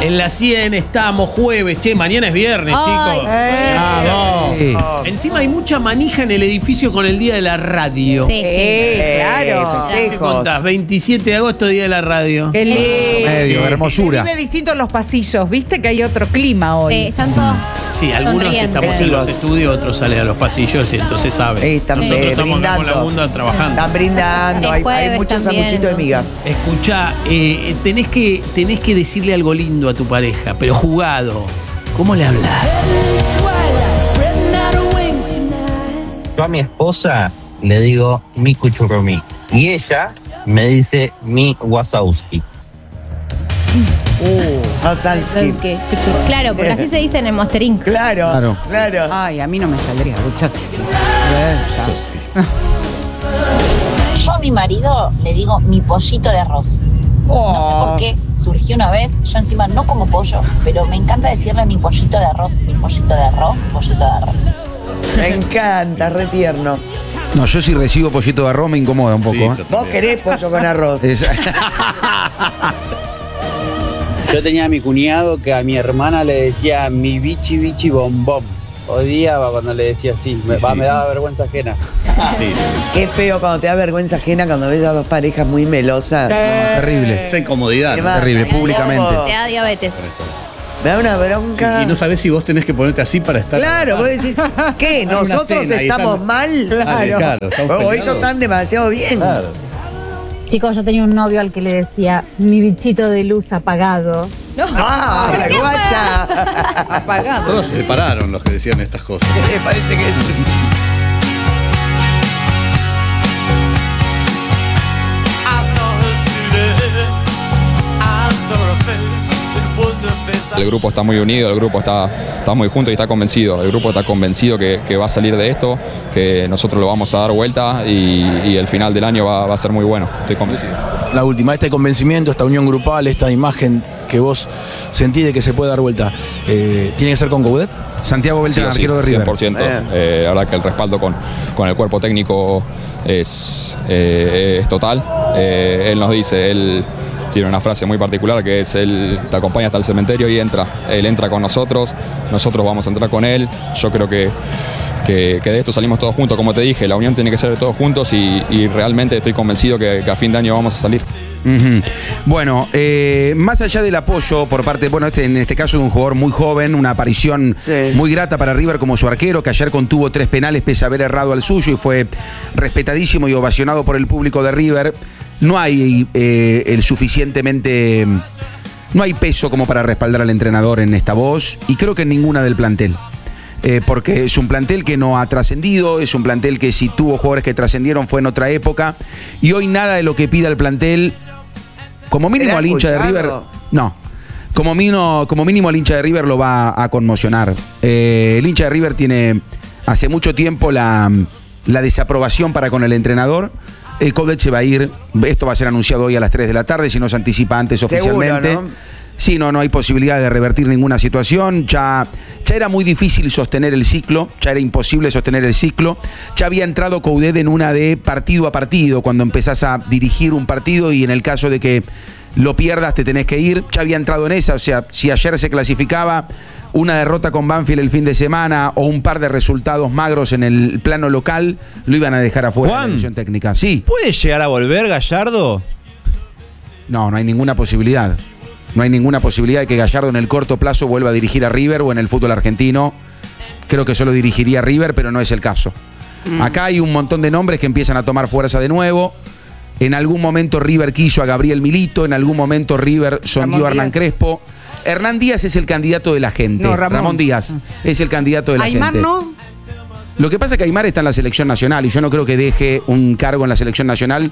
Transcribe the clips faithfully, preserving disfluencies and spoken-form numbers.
En la cien estamos, jueves. Che, mañana es viernes, Ay, chicos. sí. Vamos. Sí. Encima hay mucha manija en el edificio con el Día de la Radio. Sí, sí. Eh, claro. ¿Qué Festejos. contás? veintisiete de agosto, Día de la Radio. Qué lindo. Medio, hermosura. Se vive distinto en los pasillos, viste que hay otro clima hoy. Sí, están todos. Sí, algunos sonrientes. estamos en los estudios, otros salen a los pasillos y entonces saben. Eh, están Nosotros eh, estamos acá con la brindando. Munda trabajando. Están brindando. Es Hay, jueves hay muchos también, sanguchitos de miga. entonces. Escuchá, eh, tenés, que, tenés que decirle algo lindo a tu pareja, pero jugado. ¿Cómo le hablas? Yo a mi esposa le digo mi cuchurrumí y ella me dice mi Wazowski. Osalski. Los que- Claro, porque así se dice en el Monster inc. Claro, Claro. claro. Ay, a mí no me saldría. Yo a mi marido le digo mi pollito de arroz. No sé por qué, surgió una vez, yo encima no como pollo, pero me encanta decirle mi pollito de arroz, mi pollito de arroz, pollito de arroz. Me encanta, re tierno. No, yo si recibo pollito de arroz me incomoda un poco. Sí, ¿eh? yo Vos querés pollo con arroz. Es- Yo tenía a mi cuñado que a mi hermana le decía mi bichi bichi bombón. Odiaba cuando le decía así, me, Sí, va, sí. me daba vergüenza ajena. Sí. Qué feo cuando te da vergüenza ajena cuando ves a dos parejas muy melosas. terrible. Esa incomodidad. Qué ¿no? mal. Terrible, Te da públicamente. diabetes, Te da diabetes. Me da una bronca. Y no sabés si vos tenés que ponerte así para estar. Claro, vos decís, ¿qué? Hay una ¿Nosotros cena y estamos están- mal? Dale, claro, estamos O ellos peleados. están demasiado bien. Claro. Chicos, yo tenía un novio al que le decía mi bichito de luz apagado. No. ¡Ah, la guacha! Apagado. Todos se separaron los que decían estas cosas. Me parece que sí. El grupo está muy unido, el grupo está, está muy junto y está convencido. El grupo está convencido que, que va a salir de esto, que nosotros lo vamos a dar vuelta y, y el final del año va, va a ser muy bueno. Estoy convencido. La última, este convencimiento, esta unión grupal, esta imagen que vos sentís de que se puede dar vuelta, eh, ¿tiene que ser con Coudet? Santiago Sí Beltrán, o sí, arquero de River. cien por ciento. Eh. Eh, la verdad que el respaldo con, con el cuerpo técnico es, eh, es total. Eh, él nos dice, él tiene una frase muy particular que es, él te acompaña hasta el cementerio y entra. Él entra con nosotros, nosotros vamos a entrar con él. Yo creo que, que, que de esto salimos todos juntos, como te dije, la unión tiene que ser de todos juntos y, y realmente estoy convencido que, que a fin de año vamos a salir. Ujú. Bueno, eh, más allá del apoyo por parte, bueno, este, en este caso de un jugador muy joven, una aparición Sí. muy grata para River como su arquero, que ayer contuvo tres penales pese a haber errado al suyo y fue respetadísimo y ovacionado por el público de River. No hay eh, el suficientemente, no hay peso como para respaldar al entrenador en esta voz y creo que en ninguna del plantel. Eh, porque es un plantel que no ha trascendido, es un plantel que si tuvo jugadores que trascendieron fue en otra época y hoy nada de lo que pida el plantel, como mínimo ¿Será al hincha de escuchado? River, no, como mínimo, como mínimo al hincha de River lo va a conmocionar. Eh, el hincha de River tiene hace mucho tiempo la, la desaprobación para con el entrenador. Eh, Coudet se va a ir, esto va a ser anunciado hoy a las tres de la tarde, si no se anticipa antes Seguro, oficialmente. ¿no? Sí, no, no hay posibilidad de revertir ninguna situación. Ya, ya era muy difícil sostener el ciclo, ya era imposible sostener el ciclo. Ya había entrado Coudet en una de partido a partido, cuando empezás a dirigir un partido y en el caso de que lo pierdas te tenés que ir. Ya había entrado en esa, o sea, si ayer se clasificaba una derrota con Banfield el fin de semana o un par de resultados magros en el plano local, lo iban a dejar afuera de la Juan. dirección técnica. Sí. ¿Puede llegar a volver Gallardo? No, no hay ninguna posibilidad. No hay ninguna posibilidad de que Gallardo en el corto plazo vuelva a dirigir a River o en el fútbol argentino. Creo que solo dirigiría a River, pero no es el caso. Mm. Acá hay un montón de nombres que empiezan a tomar fuerza de nuevo. En algún momento River quiso a Gabriel Milito, en algún momento River sondió a Hernán Díaz. Crespo. Hernán Díaz es el candidato de la gente. No, Ramón. Díaz es el candidato de la Aymar gente. no. Lo que pasa es que Aymar está en la selección nacional y yo no creo que deje un cargo en la selección nacional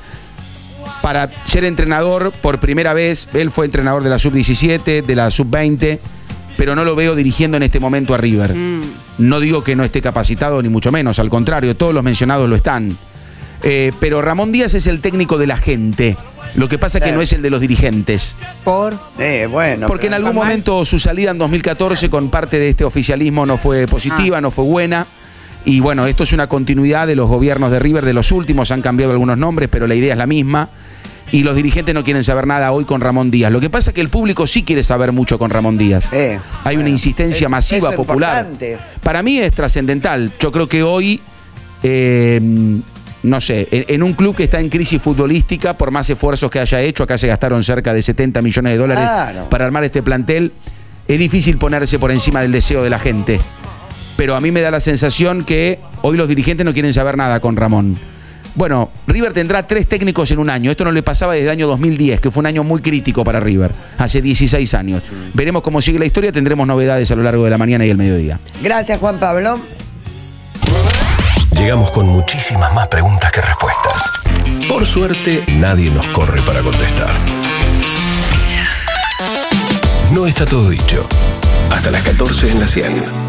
para ser entrenador por primera vez. Él fue entrenador de la sub diecisiete, de la sub veinte, pero no lo veo dirigiendo en este momento a River. Mm. No digo que no esté capacitado, ni mucho menos, al contrario, todos los mencionados lo están. Eh, pero Ramón Díaz es el técnico de la gente. Lo que pasa es que no es el de los dirigentes. Por. Eh, bueno. Porque en pero- algún momento su salida en dos mil catorce con parte de este oficialismo no fue positiva, no fue buena. Y bueno, esto es una continuidad de los gobiernos de River, de los últimos, han cambiado algunos nombres, pero la idea es la misma. y los dirigentes no quieren saber nada hoy con Ramón Díaz. Lo que pasa es que el público sí quiere saber mucho con Ramón Díaz. Eh, Hay una insistencia es- masiva, eso es popular. importante. Para mí es trascendental. Yo creo que hoy, eh, no sé, en, en un club que está en crisis futbolística, por más esfuerzos que haya hecho, acá se gastaron cerca de setenta millones de dólares Claro. para armar este plantel, es difícil ponerse por encima del deseo de la gente. Pero a mí me da la sensación que hoy los dirigentes no quieren saber nada con Ramón. Bueno, River tendrá tres técnicos en un año. Esto no le pasaba desde el año dos mil diez, que fue un año muy crítico para River, hace dieciséis años. Veremos cómo sigue la historia, tendremos novedades a lo largo de la mañana y el mediodía. Gracias, Juan Pablo. Llegamos con muchísimas más preguntas que respuestas. Por suerte, nadie nos corre para contestar. No está todo dicho. Hasta las catorce en la cien.